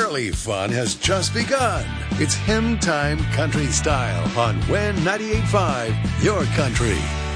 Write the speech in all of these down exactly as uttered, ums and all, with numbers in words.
really fun has just begun. It's Hymn Time Country Style on Win ninety-eight point five, your country.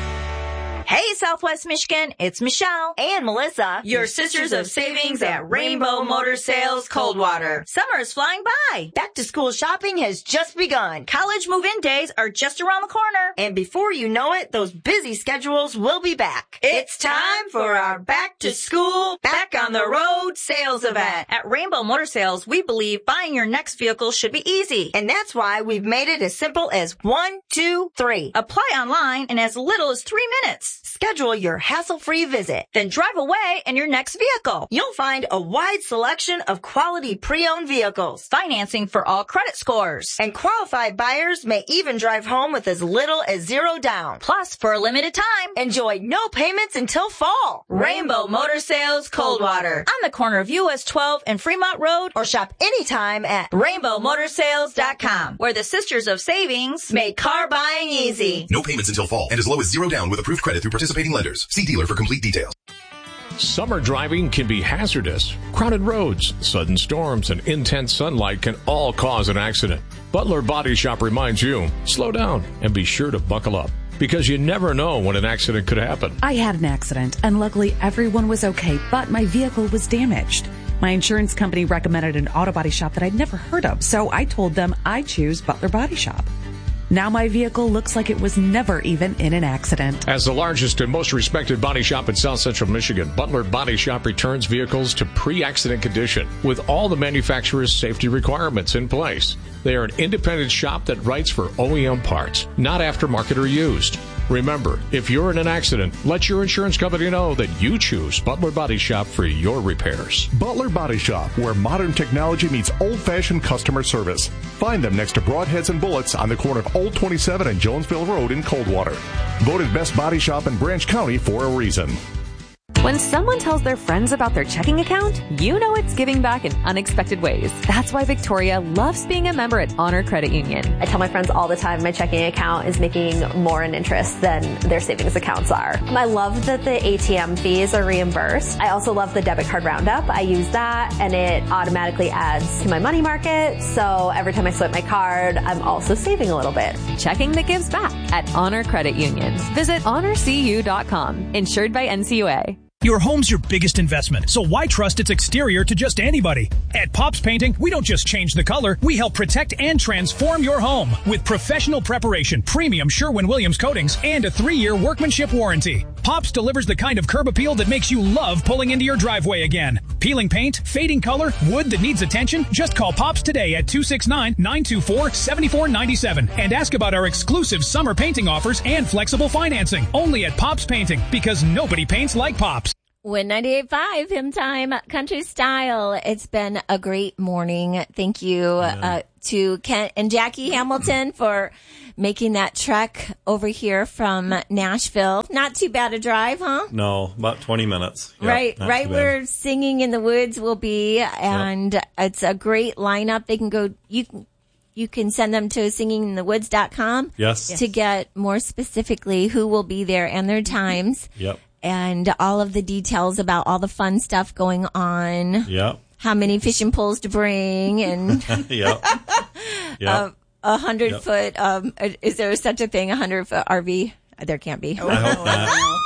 Hey, Southwest Michigan, it's Michelle and Melissa, your sisters of savings at Rainbow Motor Sales Coldwater. Summer is flying by. Back to school shopping has just begun. College move-in days are just around the corner. And before you know it, those busy schedules will be back. It's time for our Back to School, Back on the Road sales event. At Rainbow Motor Sales, we believe buying your next vehicle should be easy. And that's why we've made it as simple as one, two, three. Apply online in as little as three minutes. Schedule your hassle-free visit. Then drive away in your next vehicle. You'll find a wide selection of quality pre-owned vehicles. Financing for all credit scores. And qualified buyers may even drive home with as little as zero down. Plus, for a limited time, enjoy no payments until fall. Rainbow Motor Sales Coldwater. On the corner of U S twelve and Fremont Road. Or shop anytime at rainbow motor sales dot com, where the Sisters of Savings make car buying easy. No payments until fall and as low as zero down with approved credit through participating lenders. See dealer for complete details. Summer driving can be hazardous. Crowded roads, sudden storms, and intense sunlight can all cause an accident. Butler Body Shop reminds you, slow down and be sure to buckle up, because you never know when an accident could happen. I had an accident, and luckily everyone was okay, but my vehicle was damaged. My insurance company recommended an auto body shop that I'd never heard of, so I told them I'd choose Butler Body Shop. Now my vehicle looks like it was never even in an accident. As the largest and most respected body shop in South Central Michigan, Butler Body Shop returns vehicles to pre-accident condition with all the manufacturer's safety requirements in place. They are an independent shop that writes for O E M parts, not aftermarket or used. Remember, if you're in an accident, let your insurance company know that you choose Butler Body Shop for your repairs. Butler Body Shop, where modern technology meets old-fashioned customer service. Find them next to Broadheads and Bullets on the corner of Old twenty-seven and Jonesville Road in Coldwater. Voted best body shop in Branch County for a reason. When someone tells their friends about their checking account, you know it's giving back in unexpected ways. That's why Victoria loves being a member at Honor Credit Union. I tell my friends all the time my checking account is making more in interest than their savings accounts are. I love that the A T M fees are reimbursed. I also love the debit card roundup. I use that and it automatically adds to my money market. So every time I swipe my card, I'm also saving a little bit. Checking that gives back at Honor Credit Union. Visit honor c u dot com. Insured by N C U A. Your home's your biggest investment, so why trust its exterior to just anybody? At Pops Painting, we don't just change the color, we help protect and transform your home with professional preparation, premium Sherwin-Williams coatings, and a three-year workmanship warranty. Pops delivers the kind of curb appeal that makes you love pulling into your driveway again. Peeling paint, fading color, wood that needs attention? Just call Pops today at two six nine, nine two four, seven four nine seven and ask about our exclusive summer painting offers and flexible financing. Only at Pops Painting, because nobody paints like Pops. Win ninety-eight point five, Hymn Time Country Style. It's been a great morning. Thank you yeah. uh, to Kent and Jackie Hamilton for making that trek over here from Nashville. Not too bad a drive, huh? No, about twenty minutes. Yep, right, right where Singing in the Woods will be, and yep. it's a great lineup. They can go, you can, you can send them to singing in the woods dot com yes. to get more specifically who will be there and their times. Yep. And all of the details about all the fun stuff going on. Yep. How many fishing poles to bring and yep. Yep. Um, a hundred yep. foot. Um, is there such a thing? A hundred foot R V? There can't be. I hope not.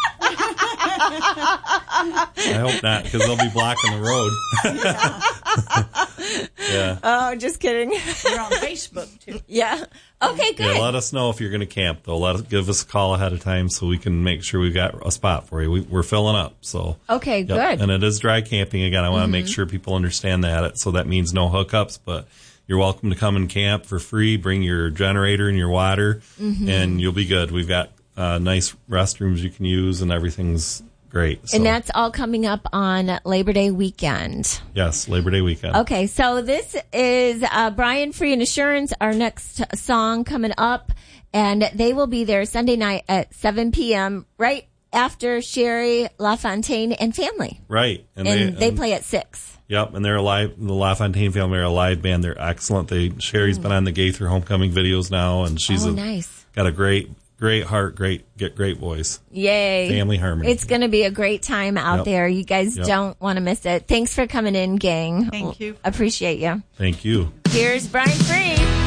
I hope not, because they'll be blocking the road. yeah. Oh, just kidding. You're on Facebook too. Yeah. Okay, good. Yeah, let us know if you're going to camp, though. Let us give us a call ahead of time so we can make sure we've got a spot for you. We, we're filling up, so. Okay, yep. good. And it is dry camping again. I want to mm-hmm. make sure people understand that. So that means no hookups, but you're welcome to come and camp for free. Bring your generator and your water, mm-hmm. and you'll be good. We've got uh, nice restrooms you can use, and everything's great. So. And that's all coming up on Labor Day weekend. Yes, Labor Day weekend. Okay, so this is uh, Brian Free and Assurance, our next song coming up, and they will be there Sunday night at seven p.m. right after Sherry LaFontaine and family. Right. And, and they, they play at six. Yep, and they're a live, the LaFontaine family are a live band. They're excellent. They Sherry's mm. been on the Gaither Homecoming videos now, and she's oh, a, nice. got a great great heart, great get great voice. Yay. Family harmony. It's going to be a great time out Yep. there. You guys Yep. don't want to miss it. Thanks for coming in, gang. Thank you. Appreciate you. Thank you. Here's Brian Free.